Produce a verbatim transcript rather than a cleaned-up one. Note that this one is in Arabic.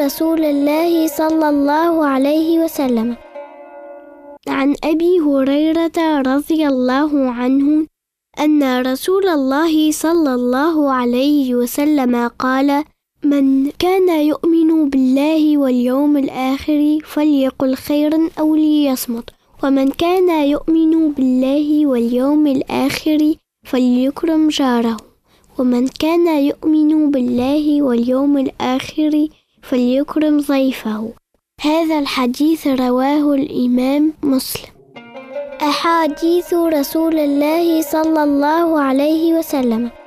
رسول الله صلى الله عليه وسلم. عن أبي هريرة رضي الله عنه أن رسول الله صلى الله عليه وسلم قال: من كان يؤمن بالله واليوم الآخر فليقل خيرا أو ليصمت، ومن كان يؤمن بالله واليوم الآخر فليكرم جاره، ومن كان يؤمن بالله واليوم الآخر فليكرم ضيفه. هذا الحديث رواه الإمام مسلم. أحاديث رسول الله صلى الله عليه وسلم.